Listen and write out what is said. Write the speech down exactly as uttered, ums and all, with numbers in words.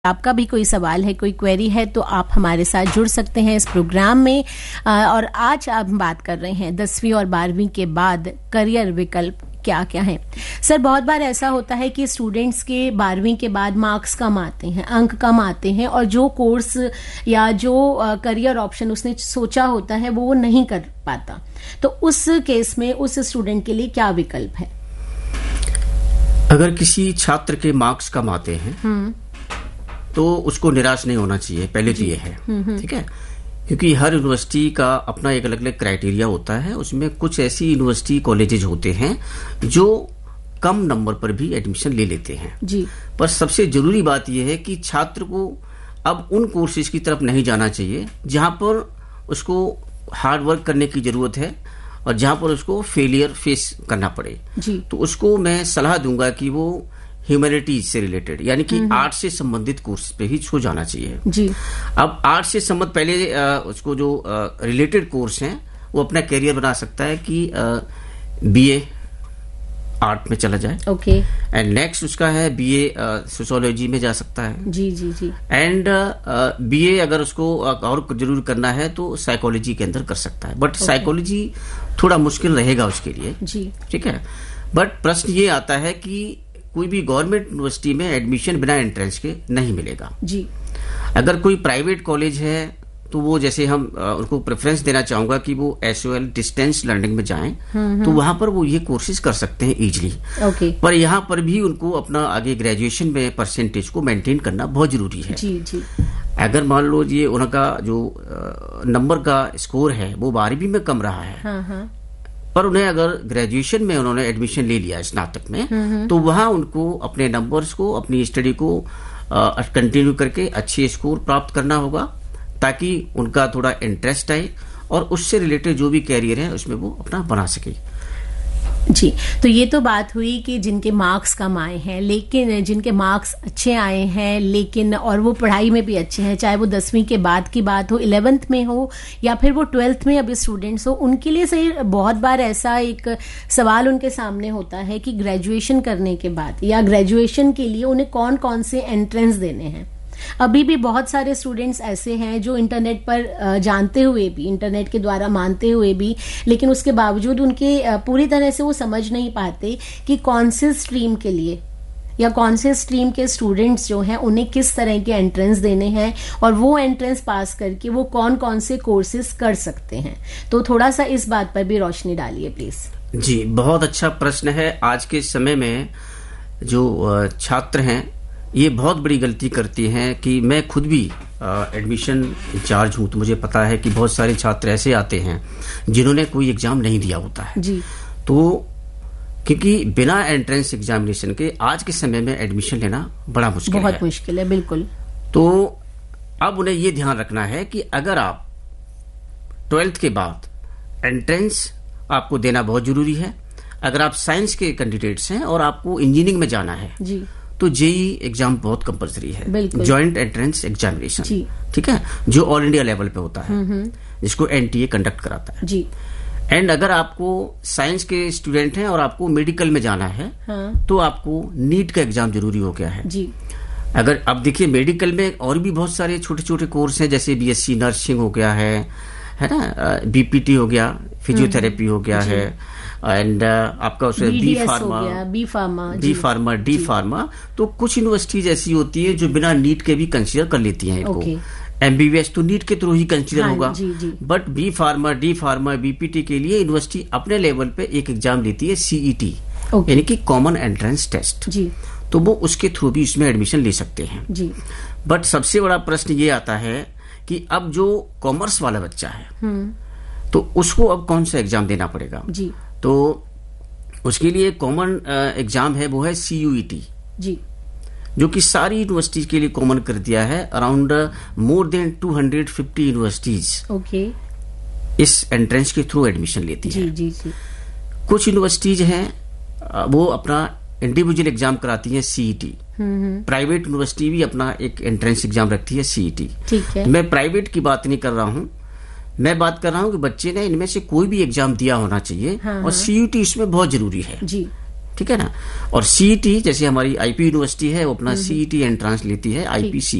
आपका भी कोई सवाल है, कोई क्वेरी है तो आप हमारे साथ जुड़ सकते हैं इस प्रोग्राम में। और आज हम बात कर रहे हैं दसवीं और बारहवीं के बाद करियर विकल्प क्या क्या है। सर, बहुत बार ऐसा होता है कि स्टूडेंट्स के बारहवीं के बाद मार्क्स कम आते हैं, अंक कम आते हैं और जो कोर्स या जो करियर ऑप्शन उसने सोचा होता है वो वो नहीं कर पाता। तो उस केस में उस स्टूडेंट के लिए क्या विकल्प है? अगर किसी छात्र के मार्क्स कम आते हैं तो उसको निराश नहीं होना चाहिए। पहले तो ये है, ठीक है, क्योंकि हर यूनिवर्सिटी का अपना एक अलग अलग क्राइटेरिया होता है। उसमें कुछ ऐसी यूनिवर्सिटी कॉलेजेज होते हैं जो कम नंबर पर भी एडमिशन ले लेते हैं जी। पर सबसे जरूरी बात यह है कि छात्र को अब उन कोर्सेज की तरफ नहीं जाना चाहिए जहां पर उसको हार्ड वर्क करने की जरूरत है और जहां पर उसको फेलियर फेस करना पड़े जी। तो उसको मैं सलाह दूंगा कि वो ह्यूमैनिटीज से रिलेटेड यानी कि आर्ट से संबंधित कोर्स पे ही उसको जाना चाहिए जी। अब आर्ट से संबंध पहले आ, उसको जो रिलेटेड कोर्स हैं वो अपना करियर बना सकता है कि बीए आर्ट में चला जाए, ओके, एंड नेक्स्ट उसका है बीए सोशियोलॉजी में जा सकता है जी जी जी। एंड बीए अगर उसको और जरूर करना है तो साइकोलॉजी के अंदर कर सकता है, बट साइकोलॉजी थोड़ा मुश्किल रहेगा उसके लिए जी, ठीक है। बट प्रश्न ये आता है कि कोई भी गवर्नमेंट यूनिवर्सिटी में एडमिशन बिना एंट्रेंस के नहीं मिलेगा जी। अगर कोई प्राइवेट कॉलेज है तो वो जैसे हम आ, उनको प्रेफरेंस देना चाहूंगा कि वो एसओएल डिस्टेंस लर्निंग में जाएं, तो वहां पर वो ये कोर्सेज कर सकते हैं इजीली, ओके। पर यहाँ पर भी उनको अपना आगे ग्रेजुएशन में परसेंटेज को मेंटेन करना बहुत जरूरी है जी जी। अगर मान लो ये उनका जो नंबर का स्कोर है वो बारहवीं में कम रहा है, हाँ हाँ, पर उन्हें अगर ग्रेजुएशन में उन्होंने एडमिशन ले लिया स्नातक में, तो वहां उनको अपने नंबर्स को, अपनी स्टडी को कंटिन्यू करके अच्छे स्कोर प्राप्त करना होगा ताकि उनका थोड़ा इंटरेस्ट आए और उससे रिलेटेड जो भी कैरियर है उसमें वो अपना बना सके जी। तो ये तो बात हुई कि जिनके मार्क्स कम आए हैं, लेकिन जिनके मार्क्स अच्छे आए हैं लेकिन और वो पढ़ाई में भी अच्छे हैं, चाहे वो दसवीं के बाद की बात हो, इलेवेंथ में हो या फिर वो ट्वेल्थ में अभी स्टूडेंट्स हो, उनके लिए सही बहुत बार ऐसा एक सवाल उनके सामने होता है कि ग्रेजुएशन करने के बाद या ग्रेजुएशन के लिए उन्हें कौन कौन से एंट्रेंस देने हैं। अभी भी बहुत सारे स्टूडेंट्स ऐसे हैं जो इंटरनेट पर जानते हुए भी, इंटरनेट के द्वारा मानते हुए भी, लेकिन उसके बावजूद उनके पूरी तरह से वो समझ नहीं पाते कि कौन से स्ट्रीम के लिए या कौन से स्ट्रीम के स्टूडेंट्स जो हैं उन्हें किस तरह के एंट्रेंस देने हैं और वो एंट्रेंस पास करके वो कौन कौन से कोर्सेज कर सकते हैं। तो थोड़ा सा इस बात पर भी रोशनी डालिए प्लीज जी। बहुत अच्छा प्रश्न है। आज के समय में जो छात्र हैं ये बहुत बड़ी गलती करती हैं कि मैं खुद भी एडमिशन इंचार्ज हूं, तो मुझे पता है कि बहुत सारे छात्र ऐसे आते हैं जिन्होंने कोई एग्जाम नहीं दिया होता है जी। तो क्योंकि बिना एंट्रेंस एग्जामिनेशन के आज के समय में एडमिशन लेना बड़ा मुश्किल है, बहुत मुश्किल है, बिल्कुल। तो अब उन्हें ये ध्यान रखना है कि अगर आप ट्वेल्थ के बाद एंट्रेंस आपको देना बहुत जरूरी है। अगर आप साइंस के कैंडिडेट्स हैं और आपको इंजीनियरिंग में जाना है जी, तो जेई एग्जाम बहुत कंपलसरी है, जॉइंट एंट्रेंस एग्जामिनेशन, ठीक है, जो ऑल इंडिया लेवल पे होता है, जिसको एनटीए कंडक्ट कराता है जी। एंड अगर आपको साइंस के स्टूडेंट हैं और आपको मेडिकल में जाना है, हाँ, तो आपको नीट का एग्जाम जरूरी हो गया है जी। अगर अब देखिए मेडिकल में और भी बहुत सारे छोटे छोटे कोर्स हैं, जैसे बीएससी नर्सिंग हो गया है है ना, बीपीटी हो गया, फिजियोथेरेपी हो गया है, एंड uh, आपका उसमें B pharma B pharma B pharma D pharma. तो कुछ यूनिवर्सिटीज ऐसी होती है जो बिना नीट के भी कंसीडर कर लेती हैं इनको। एमबीबीएस तो नीट के थ्रू ही कंसीडर हाँ, होगा, but B pharma D pharma BPT के लिए यूनिवर्सिटी अपने लेवल पे एक एग्जाम लेती है, सीईटी यानी कि कॉमन एंट्रेंस टेस्ट जी। तो वो उसके थ्रू भी इसमें एडमिशन ले सकते हैं जी। बट सबसे बड़ा प्रश्न ये आता है कि अब जो कॉमर्स वाला बच्चा है तो उसको अब कौन सा एग्जाम देना पड़ेगा जी। तो उसके लिए कॉमन एग्जाम है, वो है सीयूईटी जी, जो कि सारी यूनिवर्सिटीज के लिए कॉमन कर दिया है। Around more than two hundred fifty universities okay इस एंट्रेंस के थ्रू एडमिशन लेती है जी, जी, जी। कुछ यूनिवर्सिटीज हैं वो अपना इंडिविजुअल एग्जाम कराती है, सीईटी। प्राइवेट यूनिवर्सिटी भी अपना एक एंट्रेंस एग्जाम रखती है, सीईटी, ठीक है। मैं प्राइवेट की बात नहीं कर रहा हूं, मैं बात कर रहा हूं कि बच्चे ने इनमें से कोई भी एग्जाम दिया होना चाहिए, हाँ, और सीयूटी इसमें बहुत जरूरी है जी। ठीक है ना। और सीईटी जैसे हमारी आईपी यूनिवर्सिटी है वो अपना सीईटी एंट्रेंस लेती है आईपीसी